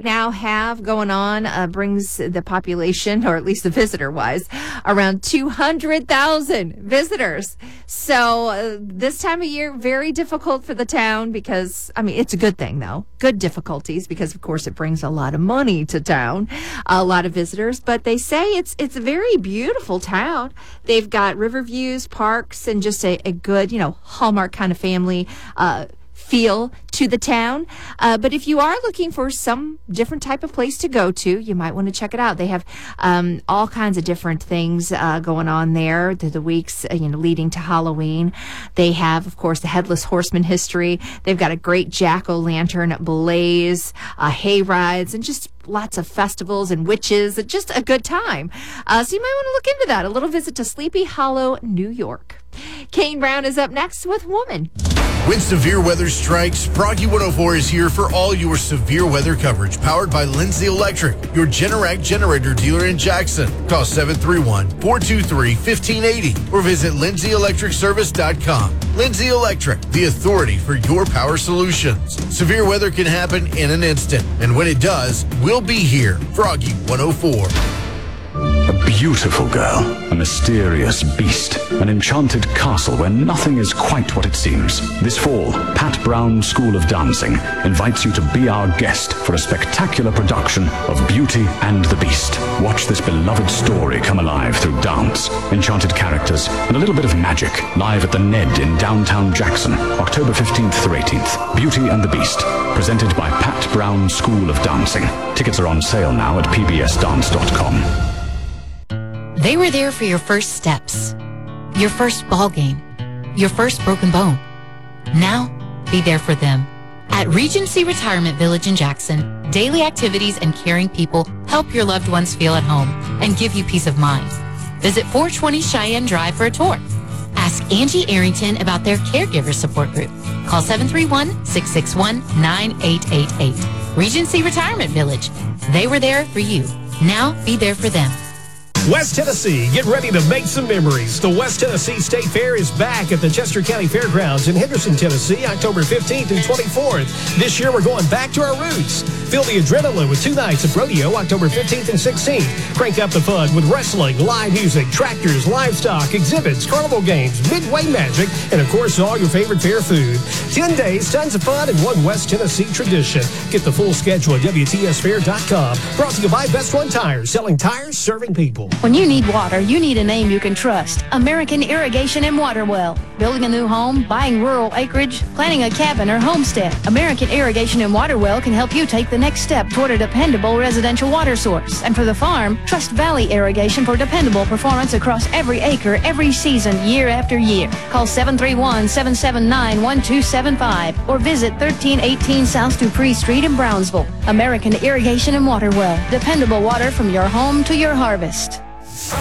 now have going on brings the population, or at least the visitor-wise, around 200,000 visitors. So this time of year, very difficult for the town because, I mean, it's a good thing, though. Good difficulties because, of course, it brings a lot of money to town, a lot of visitors. But they say it's a very beautiful town. They've got river views, parks, and just a good, Hallmark kind of family feel to the town. But if you are looking for some different type of place to go to, you might want to check it out. They have all kinds of different things going on there through the weeks, leading to Halloween. They have, of course, the Headless Horseman history. They've got a great jack-o'-lantern blaze, hay rides, and just lots of festivals and witches. Just a good time. So you might want to look into that. A little visit to Sleepy Hollow, New York. Kane Brown is up next with Woman. When severe weather strikes, Froggy 104 is here for all your severe weather coverage. Powered by Lindsay Electric, your Generac generator dealer in Jackson. Call 731-423-1580 or visit lindsay-electricservice.com. Lindsay Electric, the authority for your power solutions. Severe weather can happen in an instant, and when it does, we'll be here. Froggy 104. A beautiful girl, a mysterious beast, an enchanted castle where nothing is quite what it seems. This fall, Pat Brown School of Dancing invites you to be our guest for a spectacular production of Beauty and the Beast. Watch this beloved story come alive through dance, enchanted characters, and a little bit of magic, live at the Ned in downtown Jackson, October 15th through 18th. Beauty and the Beast, presented by Pat Brown School of Dancing. Tickets are on sale now at pbsdance.com. They were there for your first steps, your first ball game, your first broken bone. Now, be there for them. At Regency Retirement Village in Jackson, daily activities and caring people help your loved ones feel at home and give you peace of mind. Visit 420 Cheyenne Drive for a tour. Ask Angie Arrington about their caregiver support group. Call 731-661-9888. Regency Retirement Village. They were there for you. Now, be there for them. West Tennessee, get ready to make some memories. The West Tennessee State Fair is back at the Chester County Fairgrounds in Henderson, Tennessee, October 15th and 24th. This year, we're going back to our roots. Feel the adrenaline with 2 nights of rodeo, October 15th and 16th. Crank up the fun with wrestling, live music, tractors, livestock, exhibits, carnival games, midway magic, and, of course, all your favorite fair food. 10 days, tons of fun, and one West Tennessee tradition. Get the full schedule at WTSFair.com. Brought to you by Best One Tires, selling tires, serving people. When you need water, you need a name you can trust. American Irrigation and Water Well. Building a new home, buying rural acreage, planning a cabin or homestead. American Irrigation and Water Well can help you take the next step toward a dependable residential water source. And for the farm, trust Valley Irrigation for dependable performance across every acre, every season, year after year. Call 731-779-1275 or visit 1318 South Dupree Street in Brownsville. American Irrigation and Water Well. Dependable water from your home to your harvest.